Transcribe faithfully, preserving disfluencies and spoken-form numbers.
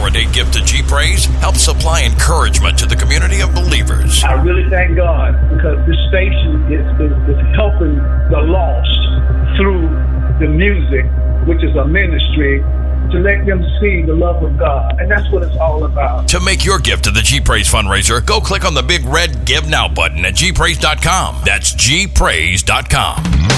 holiday gift to G-Praise helps supply encouragement to the community of believers. I really thank God because this station is, is, is helping the lost through the music, which is a ministry, to let them see the love of God. And that's what it's all about. To make your gift to the G-Praise fundraiser, go click on the big red Give Now button at G praise dot com. That's G praise dot com.